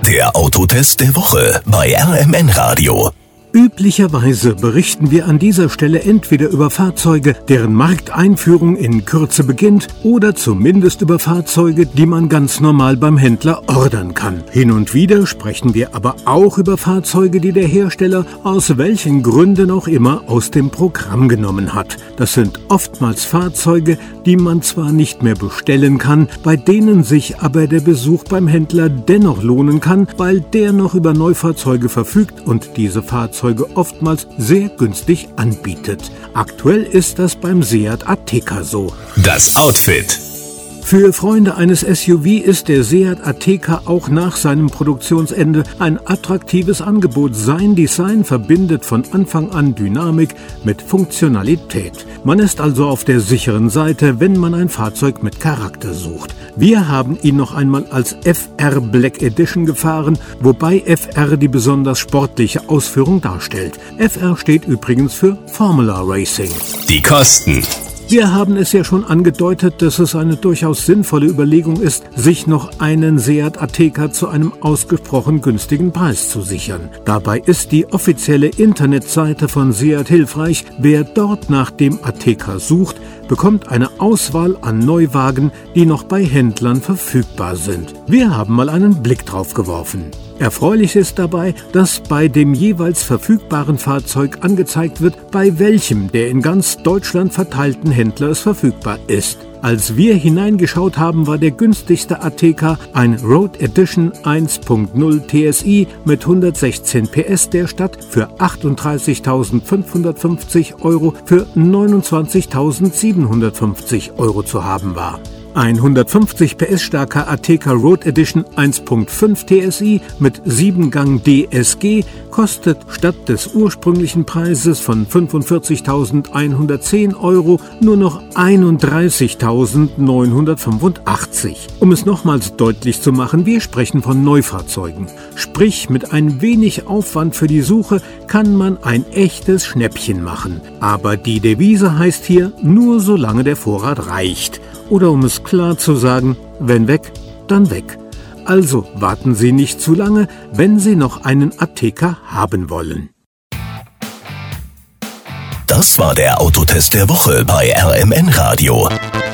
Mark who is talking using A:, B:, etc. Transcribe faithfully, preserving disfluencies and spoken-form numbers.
A: Der Autotest der Woche bei R M N Radio.
B: Üblicherweise berichten wir an dieser Stelle entweder über Fahrzeuge, deren Markteinführung in Kürze beginnt, oder zumindest über Fahrzeuge, die man ganz normal beim Händler ordern kann. Hin und wieder sprechen wir aber auch über Fahrzeuge, die der Hersteller aus welchen Gründen auch immer aus dem Programm genommen hat. Das sind oftmals Fahrzeuge, die man zwar nicht mehr bestellen kann, bei denen sich aber der Besuch beim Händler dennoch lohnen kann, weil der noch über Neufahrzeuge verfügt und diese Fahrzeuge oftmals sehr günstig anbietet. Aktuell ist das beim Seat Ateca so.
A: Das Outfit.
B: Für Freunde eines S U V ist der Seat Ateca auch nach seinem Produktionsende ein attraktives Angebot. Sein Design verbindet von Anfang an Dynamik mit Funktionalität. Man ist also auf der sicheren Seite, wenn man ein Fahrzeug mit Charakter sucht. Wir haben ihn noch einmal als F R Black Edition gefahren, wobei F R die besonders sportliche Ausführung darstellt. F R steht übrigens für Formula Racing.
A: Die Kosten.
B: Wir haben es ja schon angedeutet, dass es eine durchaus sinnvolle Überlegung ist, sich noch einen Seat Ateca zu einem ausgesprochen günstigen Preis zu sichern. Dabei ist die offizielle Internetseite von Seat hilfreich. Wer dort nach dem Ateca sucht, bekommt eine Auswahl an Neuwagen, die noch bei Händlern verfügbar sind. Wir haben mal einen Blick drauf geworfen. Erfreulich ist dabei, dass bei dem jeweils verfügbaren Fahrzeug angezeigt wird, bei welchem der in ganz Deutschland verteilten Händler es verfügbar ist. Als wir hineingeschaut haben, war der günstigste Ateca ein Road Edition eins Punkt null T S I mit hundertsechzehn P S der Stadt für achtunddreißigtausendfünfhundertfünfzig Euro für neunundzwanzigtausendsiebenhundertfünfzig Euro zu haben war. Ein hundertfünfzig P S starker Ateca Road Edition eins Punkt fünf T S I mit sieben Gang D S G kostet statt des ursprünglichen Preises von fünfundvierzigtausendeinhundertzehn Euro nur noch einunddreißigtausendneunhundertfünfundachtzig. Um es nochmals deutlich zu machen, wir sprechen von Neufahrzeugen. Sprich, mit ein wenig Aufwand für die Suche kann man ein echtes Schnäppchen machen. Aber die Devise heißt hier, nur solange der Vorrat reicht. Oder um es klar zu sagen, wenn weg, dann weg. Also warten Sie nicht zu lange, wenn Sie noch einen Ateca haben wollen.
A: Das war der Autotest der Woche bei R M N Radio.